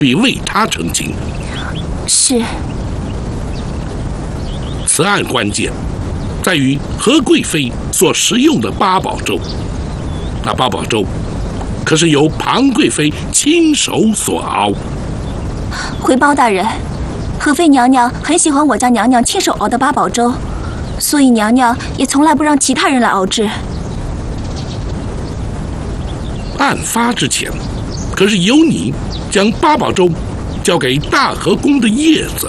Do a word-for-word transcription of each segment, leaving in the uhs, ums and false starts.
必为他澄清。 是。 此案关键在于何贵妃所食用的八宝粥，那八宝粥可是由庞贵妃亲手所熬。 回包大人，何妃娘娘很喜欢我家娘娘亲手熬的八宝粥，所以娘娘也从来不让其他人来熬制。 案发之前，可是由你将八宝粥交给大和宫的叶子。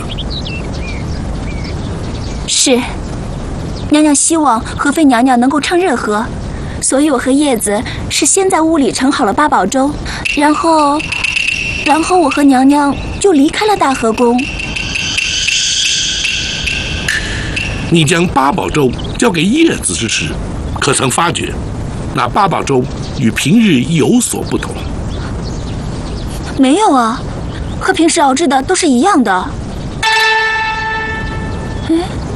是，娘娘希望何妃娘娘能够唱热和，所以我和叶子是先在屋里盛好了八宝粥，然后，然后我和娘娘就离开了大和宫。 你将八宝粥交给叶子之时，可曾发觉那八宝粥与平日有所不同？ 没有啊，和平时熬制的都是一样的。嗯，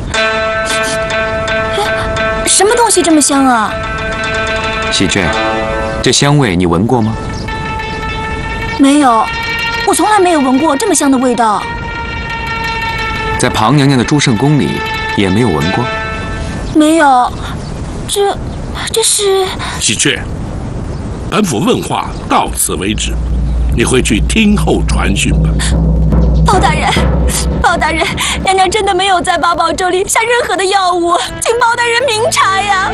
什么东西这么香啊？ 喜鹊，这香味你闻过吗？ 没有，我从来没有闻过这么香的味道。 在庞娘娘的祝圣宫里也没有闻过？ 没有，这这是…… 喜鹊，本府问话到此为止，你回去听候传讯吧。 包大人，包大人，娘娘真的没有在八宝粥里下任何的药物，请包大人明察呀！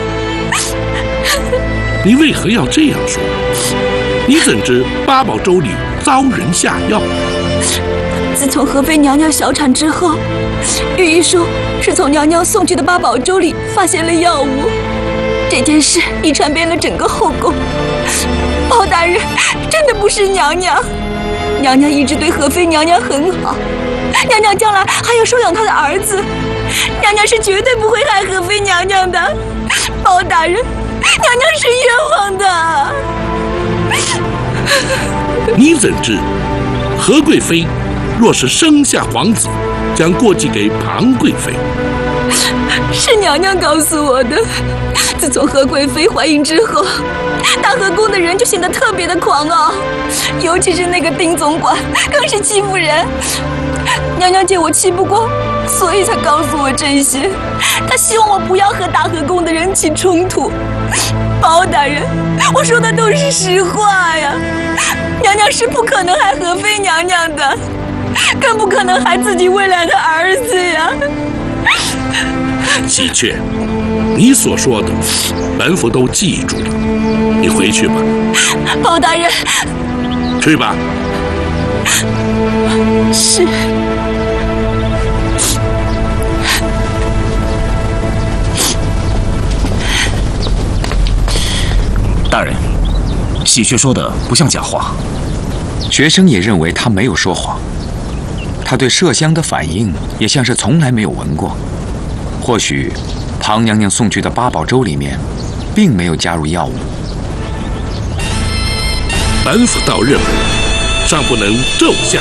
你为何要这样说？你怎知八宝粥里遭人下药？ 自从何妃娘娘小产之后，御医说是从娘娘送去的八宝粥里发现了药物，这件事已传遍了整个后宫。包大人，真的不是娘娘。娘娘一直对何妃娘娘很好，娘娘将来还要收养她的儿子，娘娘是绝对不会害何妃娘娘的。包大人，娘娘是冤枉的。 你怎知何贵妃若是生下皇子，将过继给庞贵妃？ 是娘娘告诉我的。自从何贵妃怀孕之后，大和宫的人就显得特别的狂傲，尤其是那个丁总管，更是欺负人。娘娘见我气不过，所以才告诉我这些。她希望我不要和大和宫的人起冲突。包大人，我说的都是实话呀。娘娘是不可能害何妃娘娘的，更不可能害自己未来的儿子呀。 喜鹊，你所说的，本府都记住了。你回去吧。 包大人， 去吧。 是。 大人，喜鹊说的不像假话。 学生也认为他没有说谎，他对麝香的反应也像是从来没有闻过。或许庞娘娘送去的八宝粥里面并没有加入药物。 本府倒认为尚不能奏下